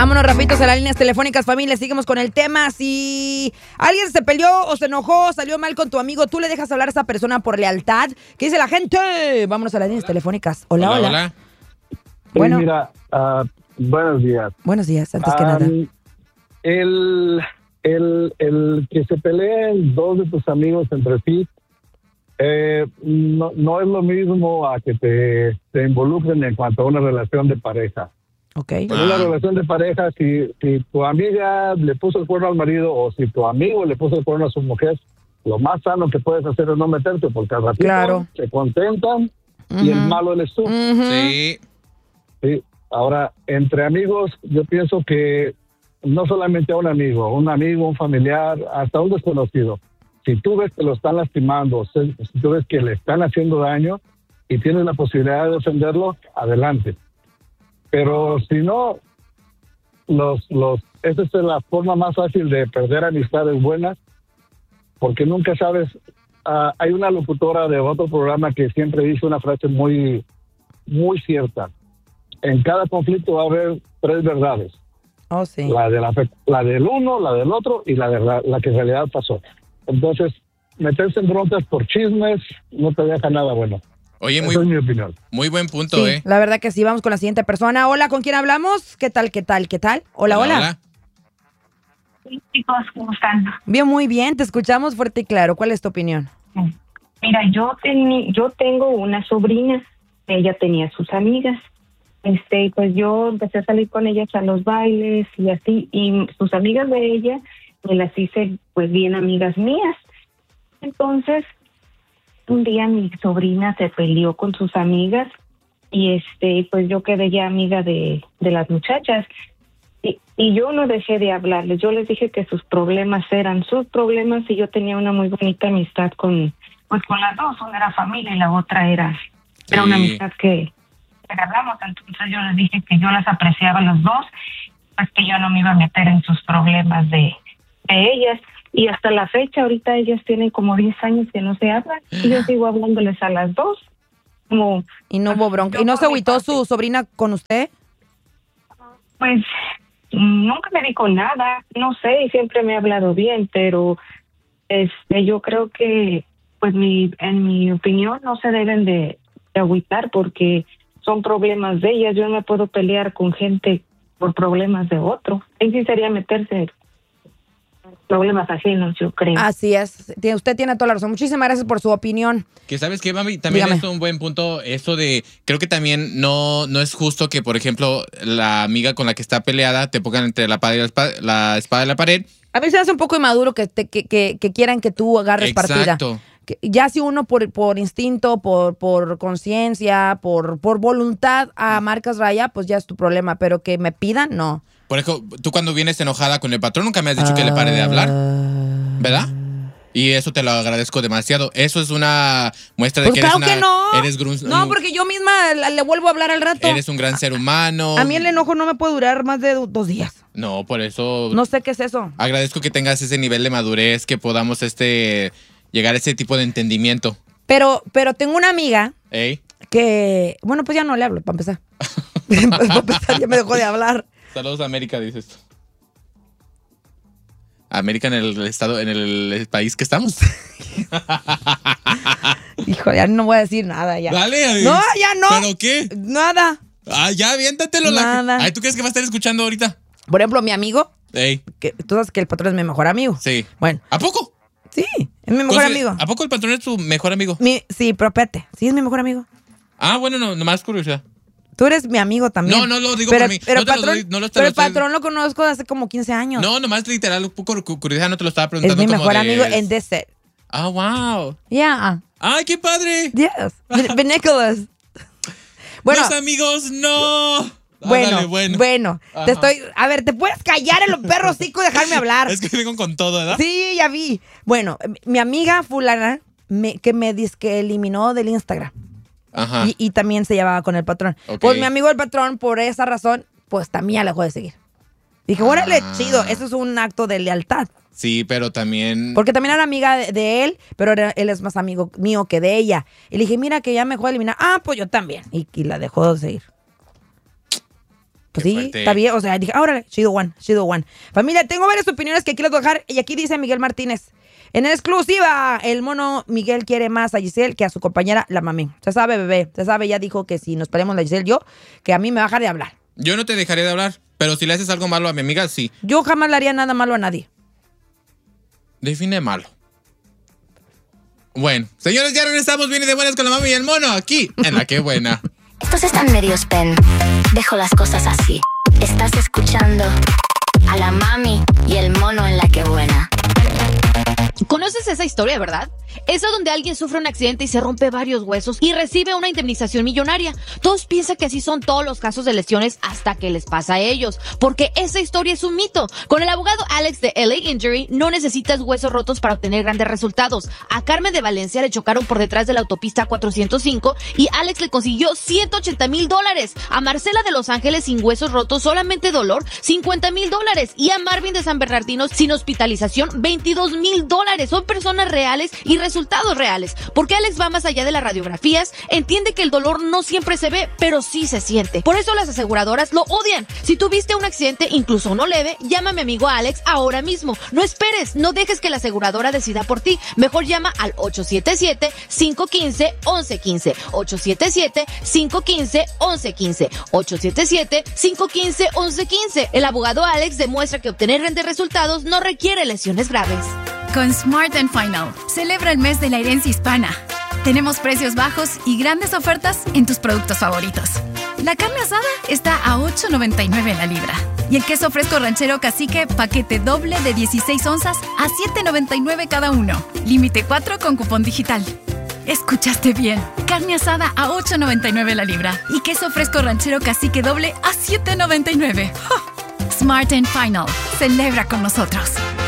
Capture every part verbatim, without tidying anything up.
Vámonos rapiditos a las líneas telefónicas, familia. Seguimos con el tema. Si alguien se peleó o se enojó, salió mal con tu amigo, ¿tú le dejas hablar a esa persona por lealtad? ¿Qué dice la gente? Vámonos a las líneas telefónicas. Hola, hola. hola. hola. Bueno. Sí, mira, uh, buenos días. Buenos días, antes um, que nada. El, el, el que se peleen dos de tus amigos entre sí, eh, no, no es lo mismo a que te, te involucren en cuanto a una relación de pareja. Okay. En una relación de pareja, si, si tu amiga le puso el cuerno al marido o si tu amigo le puso el cuerno a su mujer, lo más sano que puedes hacer es no meterte, porque al ratito claro. se contentan uh-huh. y el malo eres tú. Uh-huh. Sí. Sí. Ahora, entre amigos, yo pienso que no solamente a un amigo, un amigo, un familiar, hasta un desconocido. Si tú ves que lo están lastimando, si tú ves que le están haciendo daño y tienes la posibilidad de defenderlo, adelante. Pero si no, los, los, esa es la forma más fácil de perder amistades buenas, porque nunca sabes. Uh, hay una locutora de otro programa que siempre dice una frase muy, muy cierta. En cada conflicto va a haber tres verdades. Oh, sí. La, de la, la del uno, la del otro y la, de la, la que en realidad pasó. Entonces, meterse en broncas por chismes no te deja nada bueno. Oye, muy, Esa es mi opinión. Muy buen punto, sí, ¿eh? La verdad que sí. Vamos con la siguiente persona. Hola, ¿con quién hablamos? ¿Qué tal, qué tal, qué tal? Hola, hola. hola. Sí, chicos, ¿cómo están? Bien, muy bien. Te escuchamos fuerte y claro. ¿Cuál es tu opinión? Mira, yo, teni- yo tengo una sobrina. Ella tenía sus amigas. Este, pues yo empecé a salir con ellas a los bailes y así. Y sus amigas de ella me las hice, pues, bien amigas mías. Entonces, un día mi sobrina se peleó con sus amigas y este pues yo quedé ya amiga de, de las muchachas y, y yo no dejé de hablarles. Yo les dije que sus problemas eran sus problemas y yo tenía una muy bonita amistad con pues con las dos. Una era familia y la otra era, sí. era una amistad que agarramos. Entonces yo les dije que yo las apreciaba a las dos, pues que yo no me iba a meter en sus problemas de, de ellas. Y hasta la fecha, ahorita ellas tienen como diez años que no se hablan. Y yo sigo hablándoles a las dos. Como, y no hubo bronca. ¿Y no se agüitó su sobrina con usted? Pues nunca me dijo nada. No sé, y siempre me ha hablado bien, pero este, yo creo que, pues mi, en mi opinión, no se deben de, de agüitar porque son problemas de ellas. Yo no me puedo pelear con gente por problemas de otro. Ahí sí sería meterse problemas ajenos, yo creo. Así es. Usted tiene toda la razón. Muchísimas gracias por su opinión. Que sabes que, mami, también Dígame. es un buen punto eso de, creo que también no, no es justo que, por ejemplo, la amiga con la que está peleada te pongan entre la, pared, la, espada, la espada y la pared. A mí se me hace un poco inmaduro que, te, que, que, que quieran que tú agarres Exacto. partida. Que ya si uno por, por instinto, por, por conciencia, por, por voluntad a marcas raya, pues ya es tu problema. Pero que me pidan, no. Por ejemplo, tú cuando vienes enojada con el patrón nunca me has dicho uh, que le pare de hablar, ¿verdad? Y eso te lo agradezco demasiado. Eso es una muestra de pues que claro eres una... que no. Eres grun, no, porque yo misma le vuelvo a hablar al rato. Eres un gran ser humano. A mí el enojo no me puede durar más de dos días. No, por eso... No sé qué es eso. Agradezco que tengas ese nivel de madurez, que podamos este llegar a ese tipo de entendimiento. Pero, pero tengo una amiga ¿Ey? que... Bueno, pues ya no le hablo, para empezar. Para empezar, ya me dejó de hablar. Saludos a América, dices tú. América en el estado, en el, el país que estamos. Hijo, ya no voy a decir nada ya. Dale. No, ya no. ¿Pero qué? Nada. Ah, ya, aviéntatelo. Nada. La... Ay, ¿tú crees que va a estar escuchando ahorita? Por ejemplo, mi amigo. Ey. Que, tú sabes que el patrón es mi mejor amigo. Sí. Bueno. ¿A poco? Sí, es mi mejor amigo. ¿A poco el patrón es tu mejor amigo? Mi, sí, pero espérate. Sí, es mi mejor amigo. Ah, bueno, no, nomás curiosidad. Tú eres mi amigo también. No, no lo digo pero, por mí. Pero, no patrón, lo, no lo, pero lo el patrón lo conozco hace como quince años. No, nomás literal, un poco curiosidad, no te lo estaba preguntando. Es mi como mejor de... amigo en this set. Ah, wow. Yeah. Ay, qué padre. Yes. The Nicholas. Bueno. Los amigos, no. Bueno, Ándale, bueno, bueno, te estoy... A ver, ¿te puedes callar en los perros, hocico, y dejarme hablar? Es que vengo con todo, ¿verdad? Sí, ya vi. Bueno, mi amiga fulana me, que me disque eliminó del Instagram. Ajá. Y, y también se llevaba con el patrón. Okay. Pues mi amigo el patrón, por esa razón, pues también la dejó de seguir. Dije, órale, ah. chido, eso es un acto de lealtad. Sí, pero también... Porque también era amiga de, de él, pero era, él es más amigo mío que de ella. Y le dije, mira que ya me dejó de eliminar. Ah, pues yo también. Y, y la dejó de seguir. Pues Qué sí, fuerte. está bien. O sea, dije, órale, chido one, chido one. Familia, tengo varias opiniones que aquí les voy a dejar. Y aquí dice Miguel Martínez. En exclusiva, el mono Miguel quiere más a Giselle que a su compañera, la mami. Se sabe, bebé. Se sabe, ya dijo que si nos peleamos la Giselle, yo, que a mí me va a dejar de hablar. Yo no te dejaré de hablar, pero si le haces algo malo a mi amiga, sí. Yo jamás le haría nada malo a nadie. Define malo. Bueno, señores, ya regresamos bien y de buenas con la mami y el mono aquí en La Qué Buena. Estos están medios pen. Dejo las cosas así. Estás escuchando a la mami y el mono en La Qué Buena. ¿Conoces esa historia, verdad? Esa donde alguien sufre un accidente y se rompe varios huesos y recibe una indemnización millonaria. Todos piensan que así son todos los casos de lesiones hasta que les pasa a ellos, porque esa historia es un mito. Con el abogado Alex de L A Injury no necesitas huesos rotos para obtener grandes resultados. A Carmen de Valencia le chocaron por detrás de la autopista cuatrocientos cinco y Alex le consiguió ciento ochenta mil dólares. A Marcela de Los Ángeles sin huesos rotos, solamente dolor, cincuenta mil dólares. Y a Marvin de San Bernardino sin hospitalización, veintidós mil dólares. Son personas reales y resultados reales. Porque Alex va más allá de las radiografías, entiende que el dolor no siempre se ve, pero sí se siente. Por eso las aseguradoras lo odian. Si tuviste un accidente, incluso uno leve, llama a mi amigo Alex ahora mismo. No esperes, no dejes que la aseguradora decida por ti. Mejor llama al ocho siete siete, cinco uno cinco, once quince. ocho siete siete, cinco uno cinco, once quince. ocho siete siete, cinco uno cinco, once quince. El abogado Alex demuestra que obtener grandes resultados no requiere lesiones graves. Con Smart and Final, celebra el mes de la herencia hispana. Tenemos precios bajos y grandes ofertas en tus productos favoritos. La carne asada está a ocho noventa y nueve la libra. Y el queso fresco ranchero cacique, paquete doble de dieciséis onzas a siete noventa y nueve cada uno. Límite cuatro con cupón digital. Escuchaste bien. Carne asada a ocho noventa y nueve la libra. Y queso fresco ranchero cacique doble a siete noventa y nueve. ¡Oh! Smart and Final. Celebra con nosotros.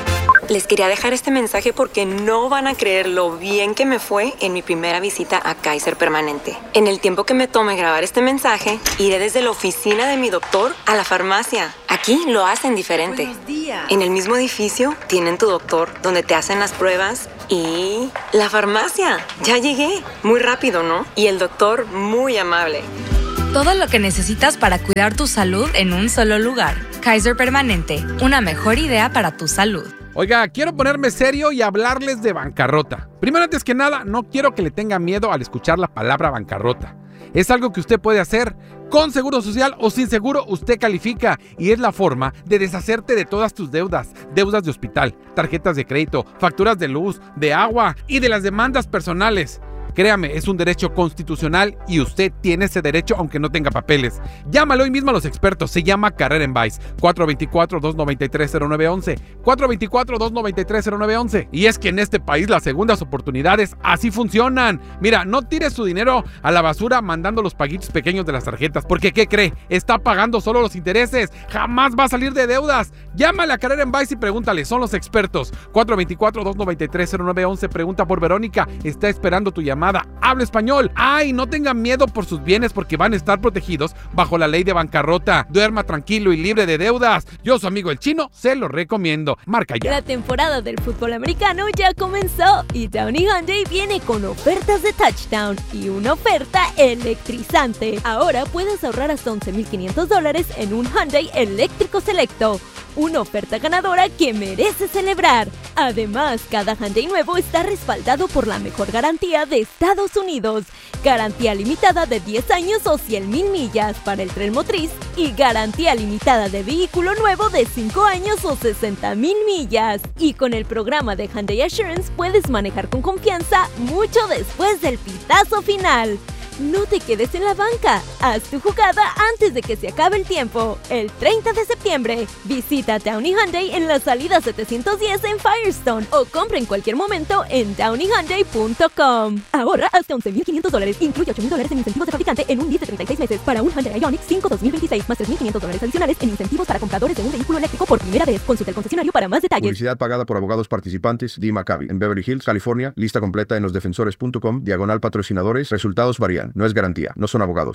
Les quería dejar este mensaje porque no van a creer lo bien que me fue en mi primera visita a Kaiser Permanente. En el tiempo que me tome grabar este mensaje, iré desde la oficina de mi doctor a la farmacia. Aquí lo hacen diferente. Buenos días. En el mismo edificio tienen tu doctor, donde te hacen las pruebas, y la farmacia. Ya llegué. Muy rápido, ¿no? Y el doctor muy amable. Todo lo que necesitas para cuidar tu salud en un solo lugar. Kaiser Permanente, una mejor idea para tu salud. Oiga, quiero ponerme serio y hablarles de bancarrota. Primero, antes que nada, no quiero que le tenga miedo al escuchar la palabra bancarrota. Es algo que usted puede hacer con seguro social o sin seguro. Usted califica y es la forma de deshacerte de todas tus deudas. Deudas de hospital, tarjetas de crédito, facturas de luz, de agua y de las demandas personales. Créame, es un derecho constitucional y usted tiene ese derecho aunque no tenga papeles. Llámalo hoy mismo a los expertos. Se llama Carrera en Vice. cuatro dos cuatro, dos nueve tres, cero nueve uno uno. cuatro dos cuatro, dos nueve tres, cero nueve uno uno. Y es que en este país las segundas oportunidades así funcionan. Mira, no tires su dinero a la basura mandando los paguitos pequeños de las tarjetas. Porque, ¿qué cree? Está pagando solo los intereses. Jamás va a salir de deudas. Llámale a Carrera en Vice y pregúntale. Son los expertos. cuatro dos cuatro, dos nueve tres, cero nueve uno uno. Pregunta por Verónica. Está esperando tu llamada. Habla español. Ay, no tengan miedo por sus bienes porque van a estar protegidos bajo la ley de bancarrota. Duerma tranquilo y libre de deudas. Yo, su amigo el chino, se lo recomiendo. Marca ya. La temporada del fútbol americano ya comenzó y Downey Hyundai viene con ofertas de touchdown y una oferta electrizante. Ahora puedes ahorrar hasta once mil quinientos dólares en un Hyundai eléctrico selecto. Una oferta ganadora que merece celebrar. Además, cada Hyundai nuevo está respaldado por la mejor garantía de Estados Unidos. Garantía limitada de diez años o cien mil millas para el tren motriz y garantía limitada de vehículo nuevo de cinco años o sesenta mil millas. Y con el programa de Hyundai Assurance puedes manejar con confianza mucho después del pitazo final. No te quedes en la banca. Haz tu jugada antes de que se acabe el tiempo. El treinta de septiembre, visita Downey Hyundai en la salida setecientos diez en Firestone o compra en cualquier momento en downey hyundai punto com. Ahorra hasta once mil quinientos dólares. Incluye ocho mil dólares en incentivos de fabricante en un lease de treinta y seis meses para un Hyundai Ioniq cinco dos mil veintiséis más tres mil quinientos dólares adicionales en incentivos para compradores de un vehículo eléctrico por primera vez. Consulta el concesionario para más detalles. Publicidad pagada por abogados participantes. Dee Maccabi en Beverly Hills, California. Lista completa en los defensores punto com. Diagonal patrocinadores. Resultados varían. No es garantía. No son abogados.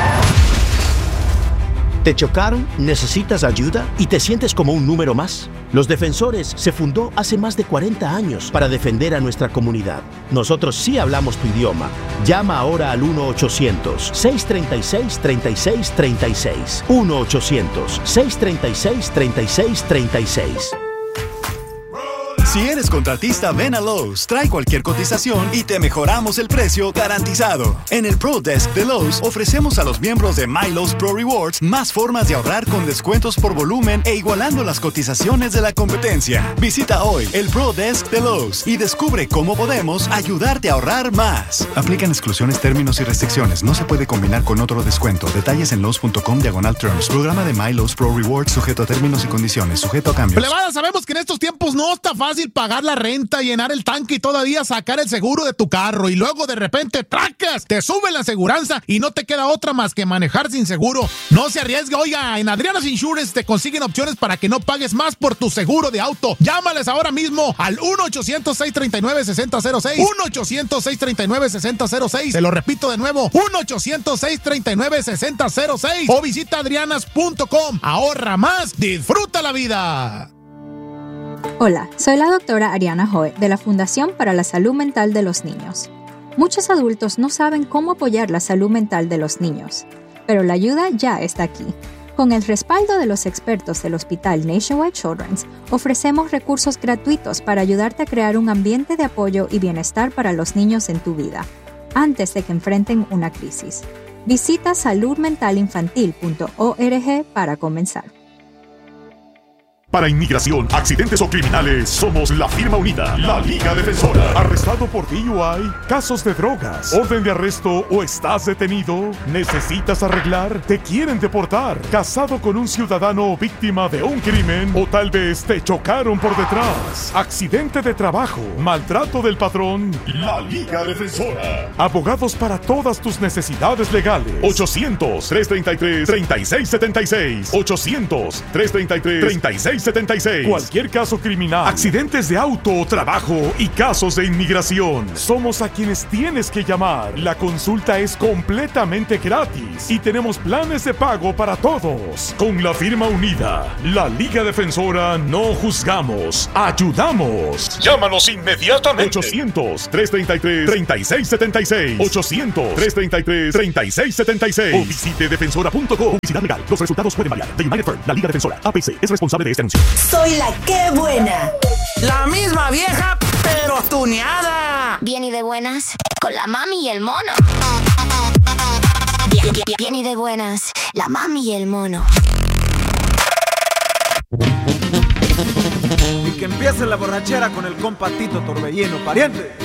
¿Te chocaron? ¿Necesitas ayuda? ¿Y te sientes como un número más? Los Defensores se fundó hace más de cuarenta años para defender a nuestra comunidad. Nosotros sí hablamos tu idioma. Llama ahora al uno ochocientos, seiscientos treinta y seis, treinta y seis treinta y seis. uno ochocientos, seiscientos treinta y seis, treinta y seis treinta y seis. Si eres contratista, ven a Lowe's, trae cualquier cotización y te mejoramos el precio garantizado. En el Pro Desk de Lowe's ofrecemos a los miembros de My Lowe's Pro Rewards más formas de ahorrar con descuentos por volumen e igualando las cotizaciones de la competencia. Visita hoy el Pro Desk de Lowe's y descubre cómo podemos ayudarte a ahorrar más. Aplican exclusiones, términos y restricciones. No se puede combinar con otro descuento. Detalles en Lowe's.com diagonal terms. Programa de My Lowe's Pro Rewards sujeto a términos y condiciones. Sujeto a cambios. Plebada, sabemos que en estos tiempos no está fácil pagar la renta, llenar el tanque y todavía sacar el seguro de tu carro y luego de repente ¡tracas! Te sube la aseguranza y no te queda otra más que manejar sin seguro. No se arriesgue, oiga, en Adriana's Insurance te consiguen opciones para que no pagues más por tu seguro de auto. Llámales ahora mismo al uno ochocientos, seiscientos treinta y nueve, sesenta cero seis, uno ochocientos, seiscientos treinta y nueve, sesenta cero seis. Te lo repito de nuevo, uno ochocientos, seiscientos treinta y nueve, sesenta cero seis o visita adrianas punto com. Ahorra más, disfruta la vida. Hola, soy la doctora Ariana Hoy de la Fundación para la Salud Mental de los Niños. Muchos adultos no saben cómo apoyar la salud mental de los niños, pero la ayuda ya está aquí. Con el respaldo de los expertos del Hospital Nationwide Children's, ofrecemos recursos gratuitos para ayudarte a crear un ambiente de apoyo y bienestar para los niños en tu vida, antes de que enfrenten una crisis. Visita salud mental infantil punto org para comenzar. Para inmigración, accidentes o criminales, somos la firma unida, la Liga Defensora. ¿Arrestado por D U I? ¿Casos de drogas? ¿Orden de arresto o estás detenido? ¿Necesitas arreglar? ¿Te quieren deportar? ¿Casado con un ciudadano o víctima de un crimen? ¿O tal vez te chocaron por detrás? ¿Accidente de trabajo? ¿Maltrato del patrón? La Liga Defensora. Abogados para todas tus necesidades legales. ochocientos, trescientos treinta y tres, treinta y seis setenta y seis. ochocientos, trescientos treinta y tres, treinta y seis setenta y seis. Cualquier caso criminal, accidentes de auto o trabajo y casos de inmigración. Somos a quienes tienes que llamar. La consulta es completamente gratis y tenemos planes de pago para todos. Con la firma unida, la Liga Defensora, no juzgamos, ayudamos. Llámanos inmediatamente. ochocientos, trescientos treinta y tres, treinta y seis setenta y seis. ochocientos, trescientos treinta y tres, treinta y seis setenta y seis. O visite defensora punto com. Publicidad legal. Los resultados pueden variar. The United Firm, la Liga Defensora, A P C, es responsable de este anuncio. Soy la que buena. La misma vieja, pero tuneada. Bien y de buenas, con la mami y el mono. Bien, bien, bien y de buenas, la mami y el mono. Y que empiece la borrachera con el compa Tito Torbellino, pariente.